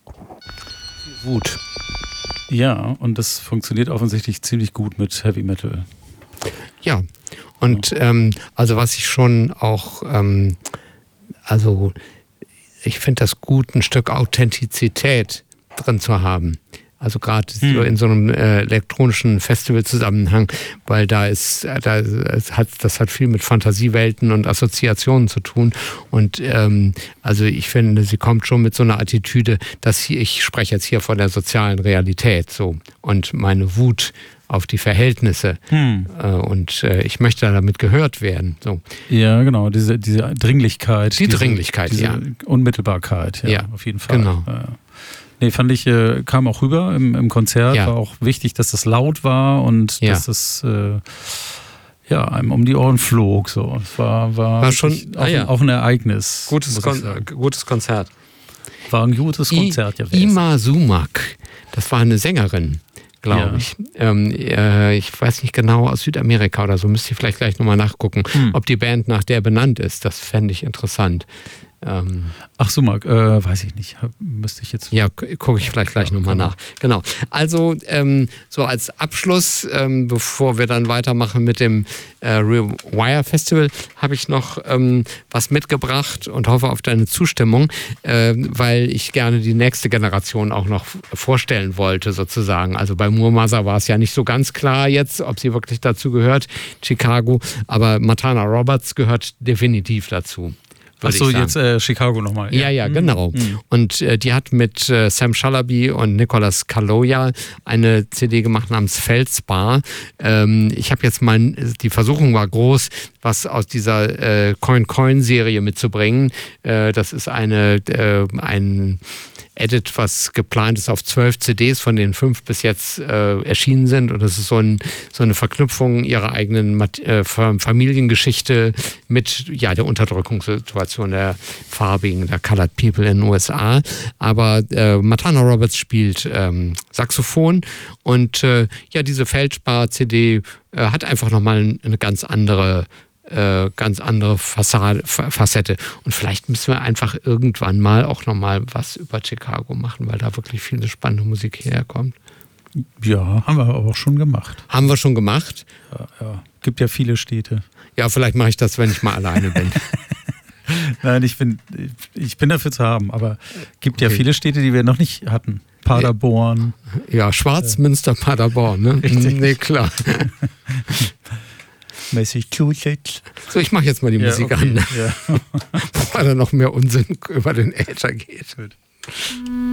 Wut. Ja, und das funktioniert offensichtlich ziemlich gut mit Heavy Metal. Ja, und also was ich schon auch, also ich finde das gut, ein Stück Authentizität drin zu haben. Also gerade so in so einem elektronischen Festivalzusammenhang, weil das hat viel mit Fantasiewelten und Assoziationen zu tun. Und also ich finde, sie kommt schon mit so einer Attitüde, ich spreche jetzt hier von der sozialen Realität so und meine Wut auf die Verhältnisse und ich möchte damit gehört werden. So. Ja, genau, diese Dringlichkeit. Dringlichkeit, diese Unmittelbarkeit, ja, auf jeden Fall. Genau. Nee, fand ich, kam auch rüber im Konzert, war auch wichtig, dass das laut war und dass es einem um die Ohren flog. So. Es war schon auch ein Ereignis. Gutes Konzert. War ein gutes Konzert, ja. Ima Sumac, das war eine Sängerin, glaube ich. Ich weiß nicht genau, aus Südamerika oder so, müsste ich vielleicht gleich nochmal nachgucken, ob die Band nach der benannt ist. Das fände ich interessant. Ach so, Marc, weiß ich nicht. Müsste ich jetzt. Ja, gucke ich vielleicht gleich nochmal nach. Genau. Also, so als Abschluss, bevor wir dann weitermachen mit dem Rewire Festival, habe ich noch was mitgebracht und hoffe auf deine Zustimmung, weil ich gerne die nächste Generation auch noch vorstellen wollte, sozusagen. Also bei Moormother war es ja nicht so ganz klar jetzt, ob sie wirklich dazu gehört, Chicago, aber Matana Roberts gehört definitiv dazu. Ach so, jetzt Chicago nochmal. Ja, genau. Und die hat mit Sam Shalaby und Nicholas Kaloya eine CD gemacht namens Feldspar. Ich habe jetzt mal, die Versuchung war groß, was aus dieser Coin-Coin-Serie mitzubringen. Das ist ein Edit, was geplant ist auf 12 CDs, von denen 5 bis jetzt erschienen sind. Und das ist so eine Verknüpfung ihrer eigenen Familiengeschichte mit der Unterdrückungssituation der Farbigen, der Colored People in den USA. Aber Matana Roberts spielt Saxophon und diese Feldspar-CD hat einfach nochmal eine ganz andere Facette. Und vielleicht müssen wir einfach irgendwann mal auch nochmal was über Chicago machen, weil da wirklich viele spannende Musik herkommt. Ja, haben wir aber auch schon gemacht. Haben wir schon gemacht? Ja. Gibt ja viele Städte. Ja, vielleicht mache ich das, wenn ich mal alleine bin. Nein, ich bin dafür zu haben, aber gibt ja viele Städte, die wir noch nicht hatten. Paderborn. Ja, Schwarzmünster, Paderborn, ne? Richtig. Nee, klar. Massachusetts. So, ich mache jetzt mal die Musik an, bevor da noch mehr Unsinn über den Äther geht.